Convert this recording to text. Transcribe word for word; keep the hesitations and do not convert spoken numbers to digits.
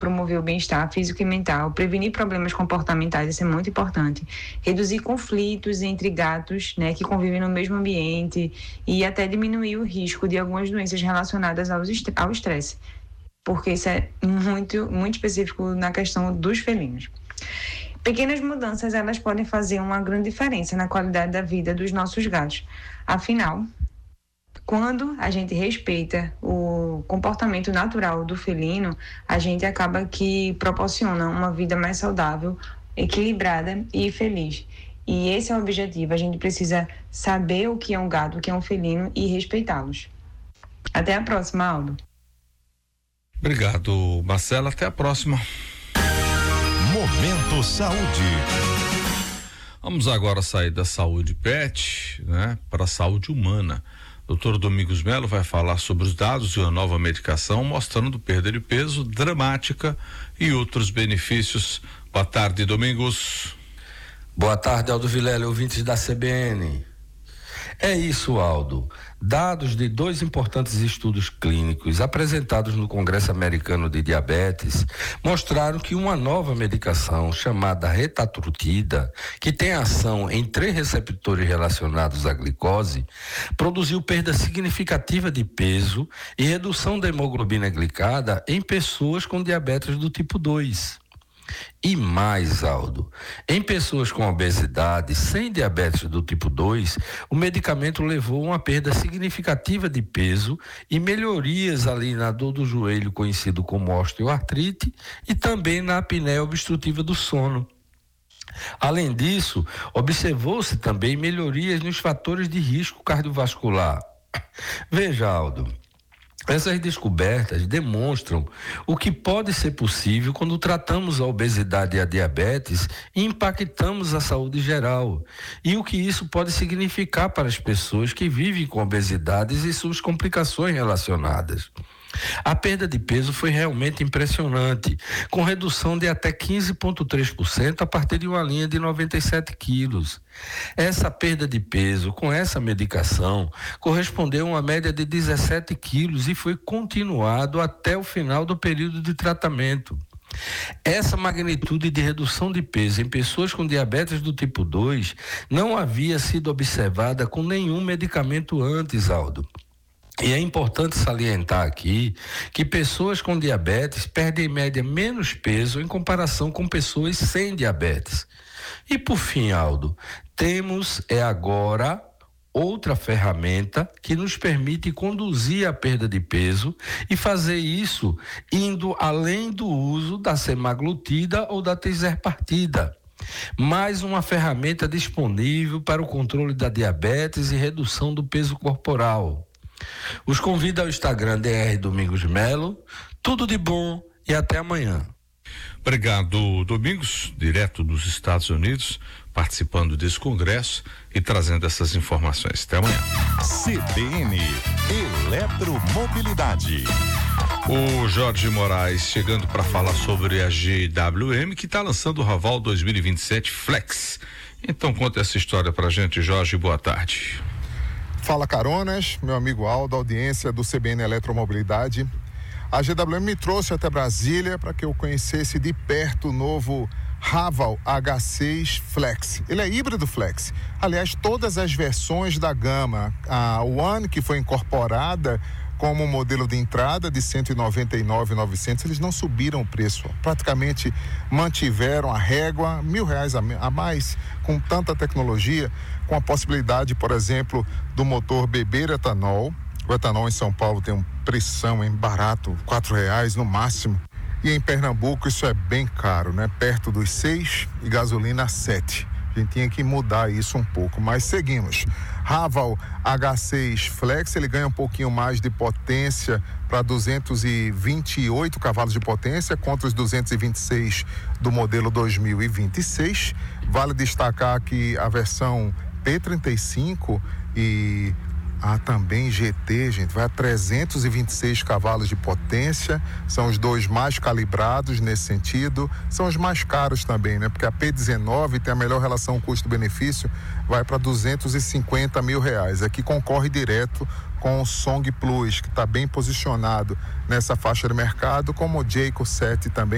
promover o bem-estar físico e mental, prevenir problemas comportamentais, isso é muito importante, reduzir conflitos entre gatos, né, que convivem no mesmo ambiente e até diminuir o risco de algumas doenças relacionadas ao estresse, porque isso é muito, muito específico na questão dos felinos. Pequenas mudanças, elas podem fazer uma grande diferença na qualidade da vida dos nossos gatos. Afinal, quando a gente respeita o comportamento natural do felino, a gente acaba que proporciona uma vida mais saudável, equilibrada e feliz. E esse é o objetivo, a gente precisa saber o que é um gato, o que é um felino e respeitá-los. Até a próxima, Aldo. Obrigado, Marcela. Até a próxima. Momento Saúde. Vamos agora sair da saúde pet, né, para a saúde humana. doutor Domingos Melo vai falar sobre os dados de uma nova medicação mostrando perda de peso dramática e outros benefícios. Boa tarde, Domingos. Boa tarde, Aldo Vilela, ouvintes da C B N. É isso, Aldo. Dados de dois importantes estudos clínicos apresentados no Congresso Americano de Diabetes mostraram que uma nova medicação chamada retatrutida, que tem ação em três receptores relacionados à glicose, produziu perda significativa de peso e redução da hemoglobina glicada em pessoas com diabetes do tipo dois. E mais, Aldo, em pessoas com obesidade sem diabetes do tipo dois, o medicamento levou a uma perda significativa de peso e melhorias ali na dor do joelho, conhecido como osteoartrite, e também na apneia obstrutiva do sono. Além disso, observou-se também melhorias nos fatores de risco cardiovascular. Veja, Aldo, essas descobertas demonstram o que pode ser possível quando tratamos a obesidade e a diabetes e impactamos a saúde geral, e o que isso pode significar para as pessoas que vivem com obesidades e suas complicações relacionadas. A perda de peso foi realmente impressionante, com redução de até quinze vírgula três por cento a partir de uma linha de noventa e sete quilos. Essa perda de peso com essa medicação correspondeu a uma média de dezessete quilos e foi continuado até o final do período de tratamento. Essa magnitude de redução de peso em pessoas com diabetes do tipo dois não havia sido observada com nenhum medicamento antes, Aldo. E é importante salientar aqui que pessoas com diabetes perdem em média menos peso em comparação com pessoas sem diabetes. E por fim, Aldo, temos é agora outra ferramenta que nos permite conduzir a perda de peso e fazer isso indo além do uso da semaglutida ou da tirzepatida. Mais uma ferramenta disponível para o controle da diabetes e redução do peso corporal. Os convido ao Instagram D R Domingos Melo. Tudo de bom e até amanhã. Obrigado, Domingos, direto dos Estados Unidos, participando desse congresso e trazendo essas informações. Até amanhã. C B N Eletromobilidade. O Jorge Moraes chegando para falar sobre a G W M, que está lançando o Raval dois mil e vinte e sete Flex. Então conta essa história pra gente, Jorge. Boa tarde. Fala, caronas, meu amigo Aldo, audiência do C B N Eletromobilidade. A G W M me trouxe até Brasília para que eu conhecesse de perto o novo Raval H seis Flex. Ele é híbrido Flex. Aliás, todas as versões da gama, a One, que foi incorporada como modelo de entrada de cento e noventa e nove mil e novecentos, eles não subiram o preço, praticamente mantiveram a régua, mil reais a mais, com tanta tecnologia, com a possibilidade, por exemplo, do motor beber etanol. O etanol em São Paulo tem um pressão, hein, barato, quatro reais no máximo. E em Pernambuco isso é bem caro, né? Perto dos seis e gasolina sete. A gente tinha que mudar isso um pouco, mas seguimos. Raval H seis Flex, ele ganha um pouquinho mais de potência para duzentos e vinte e oito cavalos de potência contra os duzentos e vinte e seis do modelo dois mil e vinte e seis. Vale destacar que a versão P trinta e cinco e há também G T, gente, vai a trezentos e vinte e seis cavalos de potência, são os dois mais calibrados nesse sentido, são os mais caros também, né? Porque a P dezenove tem a melhor relação custo-benefício, vai para duzentos e cinquenta mil reais. Aqui concorre direto com o Song Plus, que está bem posicionado nessa faixa de mercado, como o Jayco sete também.